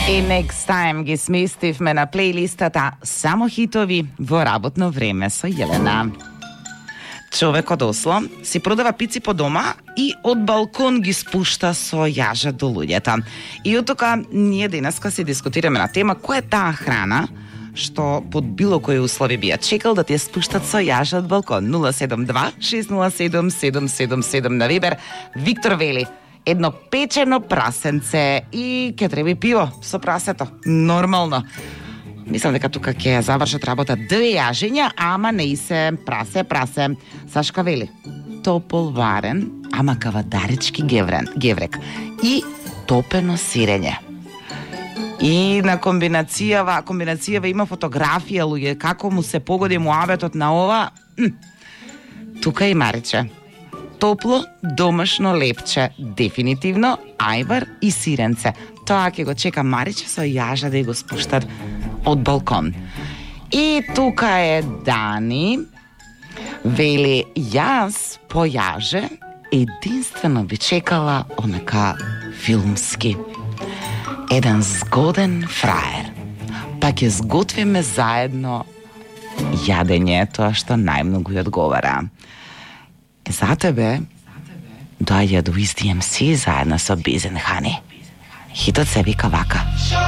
И next time ги сместивме на плейлистата само хитови во работно време со Јелена. Човек од Осло си продава пици по дома и од балкон ги спушта со јажа до луѓето. И оттука ние денеска се дискутираме на тема која е таа храна што под било кои услови би ја чекал да ти ја спуштат со јажа од балкон. 072-607-777 на Вибер. Виктор вели: едно печено прасенце и ке треба пиво со прасето. Нормално. Мислам дека тука ќе завршат работа 2 јажења, ама не и се прасе. Сашка вели: топол варен, ама кавадарички геврек и топено сирење. И на комбинацијава има фотографија, луѓе, како му се погоди муабетот на ова. Тука и Мариче. Топло, домашно лепче, дефинитивно, ајвар и сиренце. Тоа ќе го чека Мариче со јажа да го спуштат од балкон. И тука е Дани. Вели: јас по јаже единствено би чекала онака филмски. Еден згоден фраер. Па ќе сготвиме заедно јадење, тоа што најмногу ја одговара. За тебе доаѓа до DMC заедно со Безен Хани. Хитот се вика вака.